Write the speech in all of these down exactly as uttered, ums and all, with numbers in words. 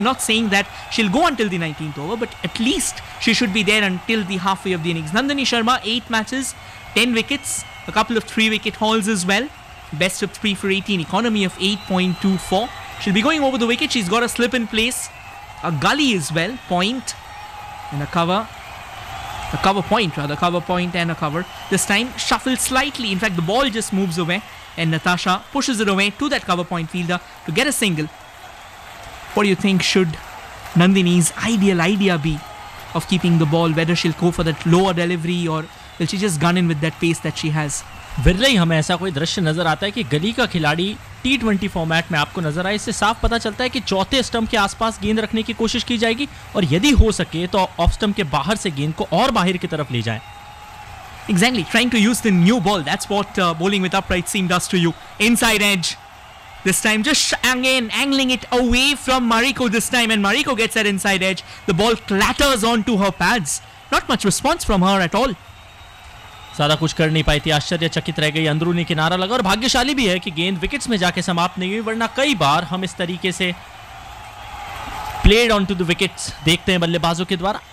Not saying that she'll go until the nineteenth over, but at least she should be there until the halfway of the innings. Nandini Sharma, eight matches, ten wickets, a couple of three-wicket hauls as well. Best of three for eighteen, economy of eight point two four. She'll be going over the wicket. She's got a slip in place, a gully as well, point, and a cover. A cover point, rather, cover point and a cover. This time, shuffled slightly. In fact, the ball just moves away, and Natasha pushes it away to that cover point fielder to get a single. What do you think should Nandini's ideal idea be of keeping the ball? Whether she'll go for that lower delivery or will she just gun in with that pace that she has? विरले ही हमें ऐसा कोई दृश्य नजर आता है कि गली का खिलाड़ी टी ट्वेंटी फॉर्मेट में आपको नजर आए। इससे साफ पता चलता है कि चौथे स्टंप के आसपास गेंद रखने की कोशिश की जाएगी और यदि हो सके तो ऑफ स्टंप के बाहर से गेंद को और बाहर की तरफ ले जाएं। Exactly, trying to use the new ball. That's what uh, bowling with upright seam does to you. Inside edge. This time just again angling it away from Mariko this time, and Mariko gets that inside edge. The ball clatters onto her pads. Not much response from her at all. ज्यादा कुछ कर नहीं पाई थी, आश्चर्यचकित रह गई, अंदरूनी किनारा लगा और भाग्यशाली भी है कि गेंद विकेट्स में जाके समाप्त नहीं हुई, वरना कई बार हम इस तरीके से played on to the wickets देखते हैं बल्लेबाजों के द्वारा।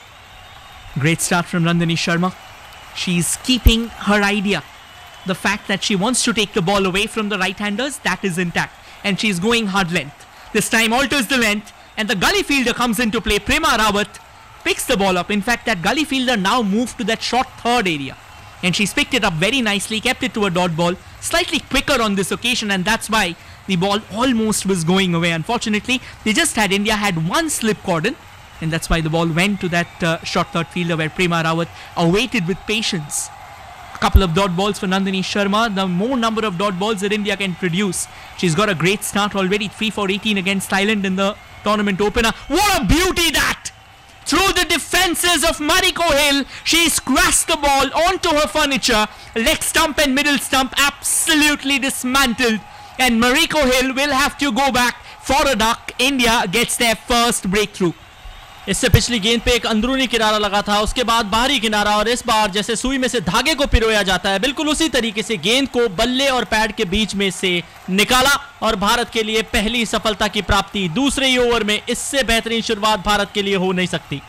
Great start from Nandini Sharma. She's keeping her idea. The fact that she wants to take the ball away from the right-handers, that is intact. And she's going hard length. This time alters the length, and the gully fielder comes into play. Prema Rawat picks the ball up. In fact, that gully fielder now moved to that short third area. And she's picked it up very nicely, kept it to a dot ball. Slightly quicker on this occasion, and that's why the ball almost was going away. Unfortunately, they just had, India had one slip cordon, and that's why the ball went to that uh, short third fielder where Prema Rawat awaited with patience. A couple of dot balls for Nandini Sharma. The more number of dot balls that India can produce. She's got a great start already, three for eighteen against Thailand in the tournament opener. What a beauty that! Through the defences of Mariko Hill, she's crashed the ball onto her furniture. Leg stump and middle stump absolutely dismantled. And Mariko Hill will have to go back for a duck. India gets their first breakthrough. इससे पिछली गेंद पे एक अंदरूनी किनारा लगा था, उसके बाद बाहरी किनारा, और इस बार जैसे सुई में से धागे को पिरोया जाता है, बिल्कुल उसी तरीके से गेंद को बल्ले और पैड के बीच में से निकाला और भारत के लिए पहली सफलता की प्राप्ति। दूसरे ही ओवर में इससे बेहतरीन शुरुआत भारत के लिए हो नहीं सकती।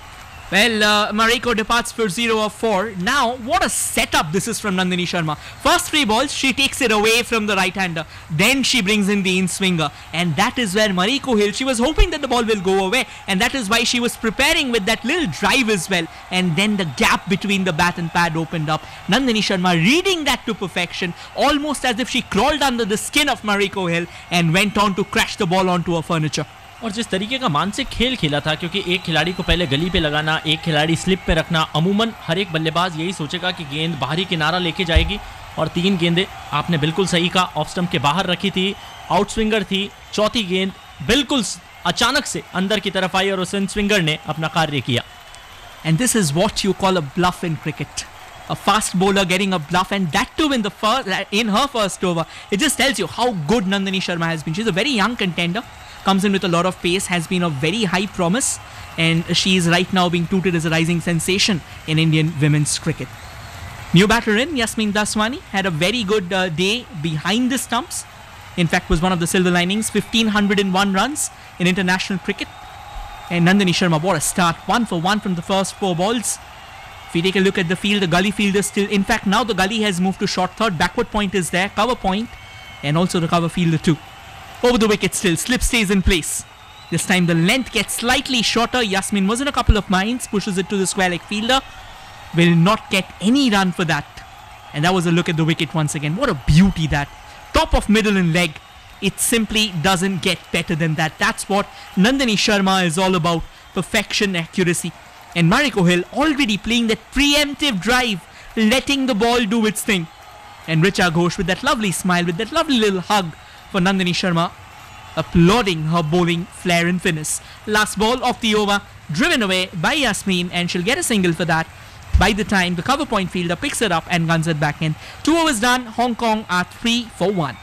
Well, uh, Mariko departs for zero of four. Now, what a setup this is from Nandini Sharma. First three balls, she takes it away from the right-hander. Then she brings in the in-swinger. And that is where Mariko Hill, she was hoping that the ball will go away. And that is why she was preparing with that little drive as well. And then the gap between the bat and pad opened up. Nandini Sharma reading that to perfection, almost as if she crawled under the skin of Mariko Hill and went on to crash the ball onto her furniture. और जिस तरीके का मानसिक खेल खेला था, क्योंकि एक खिलाड़ी को पहले गली पे लगाना, एक खिलाड़ी स्लिप पे रखना, अमूमन हर एक बल्लेबाज यही सोचेगा कि गेंद बाहरी किनारा लेके जाएगी, और तीन गेंदें आपने बिल्कुल सही कहा ऑफ स्टंप के बाहर रखी थी, आउट स्विंगर थी, चौथी गेंद बिल्कुल अचानक से अंदर की तरफ आई और उस इन स्विंगर ने अपना कार्य किया। And this is what you call a bluff in cricket. A fast bowler getting a bluff, and that too in the first, in her first over. It just tells you how good Nandini Sharma has been. She's a very young contender. Comes in with a lot of pace, has been of very high promise, and she is right now being touted as a rising sensation in Indian women's cricket. New batter in, Yasmin Daswani, had a very good uh, day behind the stumps. In fact, was one of the silver linings, fifteen oh one runs in international cricket. And Nandini Sharma, what a start, one for one from the first four balls. If you take a look at the field, the gully field is still, in fact, now the gully has moved to short third, backward point is there, cover point, and also the cover fielder too. Over the wicket still, slip stays in place. This time the length gets slightly shorter. Yasmin was in a couple of minds, pushes it to the square leg fielder. Will not get any run for that. And that was a look at the wicket once again. What a beauty that. Top of middle and leg. It simply doesn't get better than that. That's what Nandini Sharma is all about. Perfection, accuracy. And Mariko Hill already playing that preemptive drive, letting the ball do its thing. And Richa Ghosh with that lovely smile, with that lovely little hug for Nandini Sharma, applauding her bowling flair and finesse. Last ball of the over, driven away by Yasmin, and she'll get a single for that by the time the cover point fielder picks it up and guns it back in. Two overs done, Hong Kong are three for one.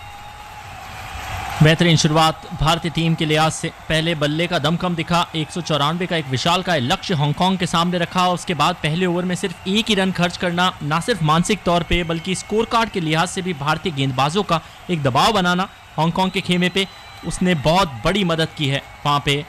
बेहतरीन शुरुआत भारतीय team के लिहाज से। पहले बल्ले का दमखम दिखा, एक सौ चौरानवे का एक विशाल का लक्ष्य हांगकांग के सामने रखा। उसके बाद पहले ओवर में सिर्फ एक ही रन खर्च करना, ना सिर्फ मानसिक तौर पे बल्कि स्कोर कार्ड के लिहाज से भी भारतीय गेंदबाजों का एक दबाव बनाना हांगकांग के खेमे पे। उसने बहुत बड़ी मदद की है वहाँ पे